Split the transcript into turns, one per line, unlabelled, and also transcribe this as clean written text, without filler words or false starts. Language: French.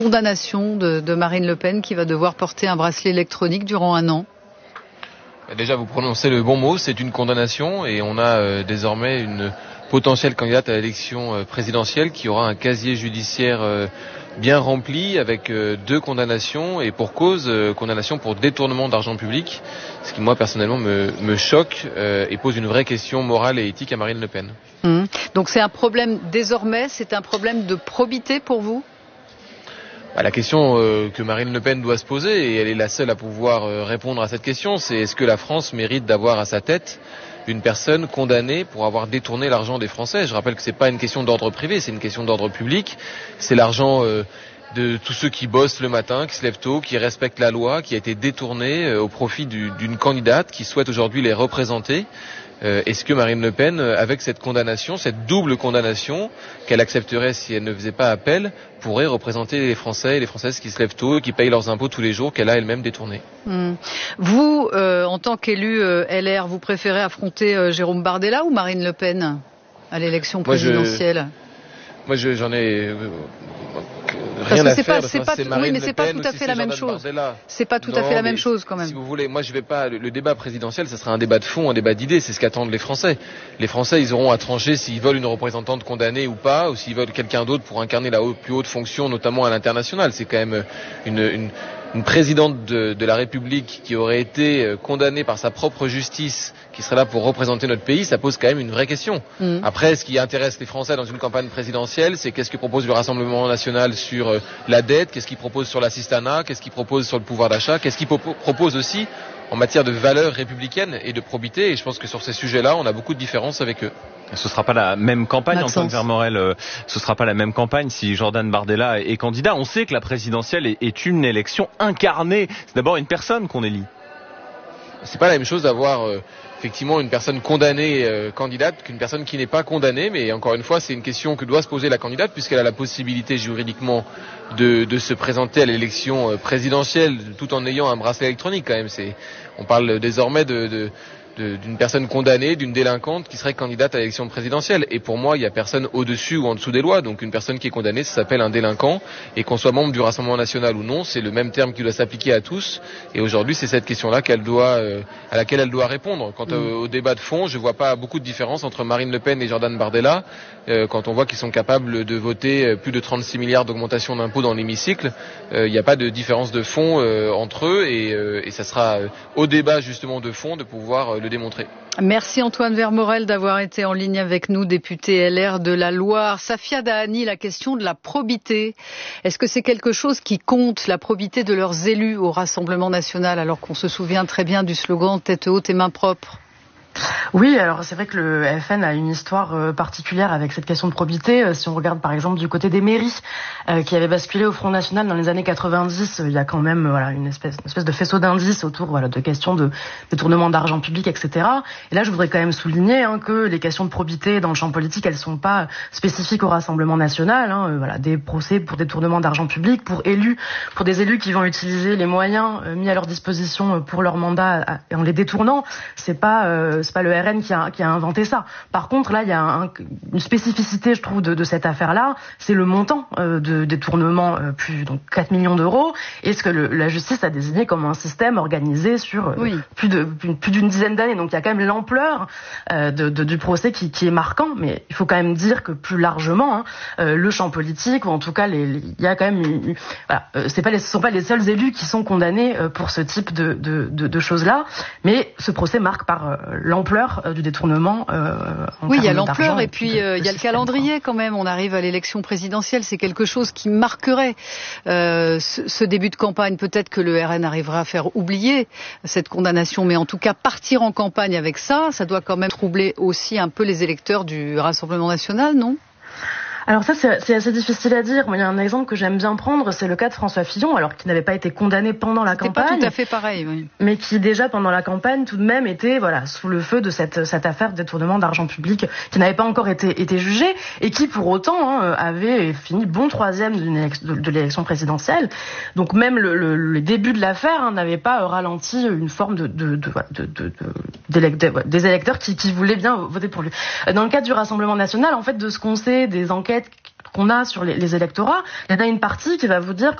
Condamnation de Marine Le Pen qui va devoir porter un bracelet électronique durant 1 an.
Déjà, vous prononcez le bon mot, c'est une condamnation et on a désormais une potentielle candidate à l'élection présidentielle qui aura un casier judiciaire bien rempli avec 2 condamnations et pour cause, condamnation pour détournement d'argent public, ce qui moi personnellement me choque et pose une vraie question morale et éthique à Marine Le Pen.
Donc c'est un problème désormais, c'est un problème de probité pour vous ?
La question que Marine Le Pen doit se poser, et elle est la seule à pouvoir répondre à cette question, c'est est-ce que la France mérite d'avoir à sa tête une personne condamnée pour avoir détourné l'argent des Français. Je rappelle que c'est pas une question d'ordre privé, c'est une question d'ordre public. C'est l'argent de tous ceux qui bossent le matin, qui se lèvent tôt, qui respectent la loi, qui a été détourné au profit d'une candidate qui souhaite aujourd'hui les représenter. Est-ce que Marine Le Pen, avec cette condamnation, cette double condamnation qu'elle accepterait si elle ne faisait pas appel, pourrait représenter les Français et les Françaises qui se lèvent tôt et qui payent leurs impôts tous les jours qu'elle a elle-même détournés?
Vous, en tant qu'élu LR, vous préférez affronter Jérôme Bardella ou Marine Le Pen à l'élection présidentielle?
Moi, j'en ai
rien
à faire.
Oui, mais c'est pas tout à fait la même chose. C'est pas tout à fait la même chose quand même.
Si vous voulez, moi je vais pas. Le débat présidentiel, ce sera un débat de fond, un débat d'idées. C'est ce qu'attendent les Français. Les Français, ils auront à trancher s'ils veulent une représentante condamnée ou pas, ou s'ils veulent quelqu'un d'autre pour incarner la plus haute fonction, notamment à l'international. C'est quand même une présidente de la République qui aurait été condamnée par sa propre justice, qui serait là pour représenter notre pays, ça pose quand même une vraie question. Après, ce qui intéresse les Français dans une campagne présidentielle, c'est qu'est-ce que propose le Rassemblement national sur la dette, qu'est-ce qu'il propose sur l'assistanat, qu'est-ce qu'il propose sur le pouvoir d'achat, qu'est-ce qu'il propose aussi en matière de valeurs républicaines et de probité. Et je pense que sur ces sujets-là, on a beaucoup de différences avec eux.
Ce sera pas la même campagne,
Maxence.
Antoine Vermorel. Ce sera pas la même campagne si Jordan Bardella est candidat. On sait que la présidentielle est une élection incarnée. C'est d'abord une personne qu'on élit.
C'est pas la même chose d'avoir effectivement une personne condamnée candidate qu'une personne qui n'est pas condamnée. Mais encore une fois, c'est une question que doit se poser la candidate puisqu'elle a la possibilité juridiquement de se présenter à l'élection présidentielle tout en ayant un bracelet électronique quand même. On parle désormais d'une personne condamnée, d'une délinquante qui serait candidate à l'élection présidentielle. Et pour moi, il n'y a personne au-dessus ou en dessous des lois. Donc une personne qui est condamnée, ça s'appelle un délinquant. Et qu'on soit membre du Rassemblement national ou non, c'est le même terme qui doit s'appliquer à tous. Et aujourd'hui, c'est cette question-là à laquelle elle doit répondre. Quant au débat de fond, je vois pas beaucoup de différence entre Marine Le Pen et Jordan Bardella. Quand on voit qu'ils sont capables de voter plus de 36 milliards d'augmentation d'impôts dans l'hémicycle, il n'y a pas de différence de fond entre eux. Et ça sera au débat justement de fond de pouvoir le démontrer.
Merci Antoine Vermorel d'avoir été en ligne avec nous, député LR de la Loire. Safia Dahani, la question de la probité. Est-ce que c'est quelque chose qui compte, la probité de leurs élus au Rassemblement national, alors qu'on se souvient très bien du slogan « Tête haute et main propre » ?
Oui, alors c'est vrai que le FN a une histoire particulière avec cette question de probité. Si on regarde par exemple du côté des mairies qui avaient basculé au Front National dans les années 90, il y a quand même une espèce de faisceau d'indices autour de questions de détournement d'argent public, etc. Et là, je voudrais quand même souligner que les questions de probité dans le champ politique, elles sont pas spécifiques au Rassemblement national. Des procès pour détournement d'argent public, pour des élus qui vont utiliser les moyens mis à leur disposition pour leur mandat en les détournant, c'est pas le RN qui a inventé ça. Par contre, là, il y a une spécificité, je trouve, de cette affaire-là, c'est le montant de détournement, donc 4 millions d'euros, et ce que la justice a désigné comme un système organisé sur plus d'une dizaine d'années. Donc il y a quand même l'ampleur du procès qui est marquant, mais il faut quand même dire que plus largement, le champ politique, ou en tout cas, il y a quand même ce sont pas les seuls élus qui sont condamnés pour ce type de choses-là, mais ce procès marque par l'ampleur du détournement.
Oui, il y a l'ampleur et puis il y a le calendrier quand même. On arrive à l'élection présidentielle, c'est quelque chose qui marquerait ce début de campagne. Peut-être que le RN arrivera à faire oublier cette condamnation, mais en tout cas partir en campagne avec ça doit quand même troubler aussi un peu les électeurs du Rassemblement national, non ?
Alors ça, c'est assez difficile à dire. Moi, il y a un exemple que j'aime bien prendre, c'est le cas de François Fillon, alors qui n'avait pas été condamné pendant la campagne.
C'est pas tout à fait pareil, oui.
Mais qui déjà pendant la campagne, tout de même, était sous le feu de cette affaire de détournement d'argent public, qui n'avait pas encore été jugée et qui, pour autant, avait fini bon troisième de l'élection présidentielle. Donc même le début de l'affaire n'avait pas ralenti une forme des électeurs qui voulaient bien voter pour lui. Dans le cadre du Rassemblement national, en fait, de ce qu'on sait, des enquêtes qu'on a sur les électorats, il y en a une partie qui va vous dire